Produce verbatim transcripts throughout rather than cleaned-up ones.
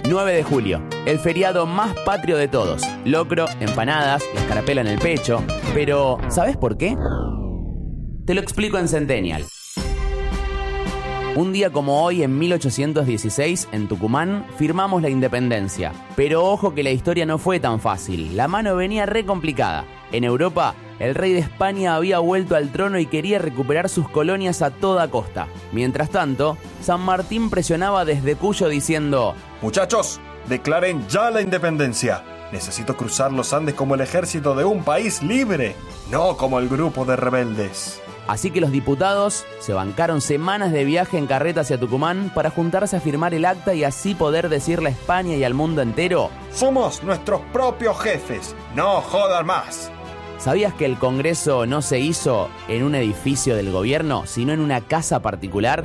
nueve de julio, el feriado más patrio de todos. Locro, empanadas, la escarapela en el pecho. Pero, ¿sabes por qué? Te lo explico en Centennial. Un día como hoy, en mil ochocientos dieciséis, en Tucumán, firmamos la independencia. Pero ojo que la historia no fue tan fácil. La mano venía re complicada. En Europa, el rey de España había vuelto al trono y quería recuperar sus colonias a toda costa. Mientras tanto, San Martín presionaba desde Cuyo diciendo: Muchachos, declaren ya la independencia. Necesito cruzar los Andes como el ejército de un país libre, no como el grupo de rebeldes. Así que los diputados se bancaron semanas de viaje en carreta hacia Tucumán para juntarse a firmar el acta y así poder decirle a España y al mundo entero: somos nuestros propios jefes, no jodan más. ¿Sabías que el Congreso no se hizo en un edificio del gobierno, sino en una casa particular?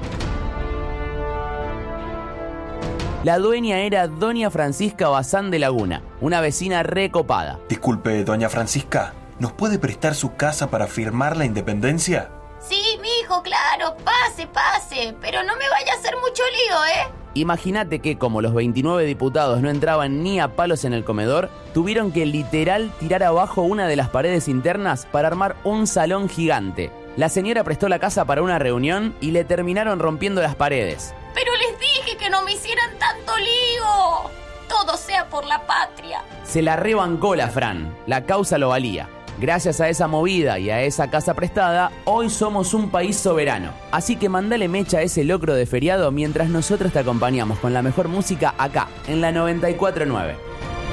La dueña era doña Francisca Bazán de Laguna, una vecina recopada. Disculpe, doña Francisca, ¿nos puede prestar su casa para firmar la independencia? Sí, mijo, claro, pase, pase, pero no me vaya a hacer mucho lío, ¿eh? Imagínate que como los veintinueve diputados no entraban ni a palos en el comedor, tuvieron que literal tirar abajo una de las paredes internas para armar un salón gigante. La señora prestó la casa para una reunión y le terminaron rompiendo las paredes. Pero les dije que no me hicieran tanto lío. Todo sea por la patria. Se la rebancó la Fran, la causa lo valía. Gracias a esa movida y a esa casa prestada, hoy somos un país soberano. Así que mandale mecha a ese locro de feriado mientras nosotros te acompañamos con la mejor música acá, en la noventa y cuatro punto nueve.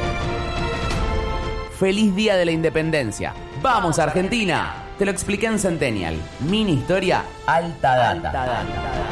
¡Feliz Día de la Independencia! ¡Vamos, Argentina! Te lo expliqué en Centennial. Mini historia, alta data. Alta data.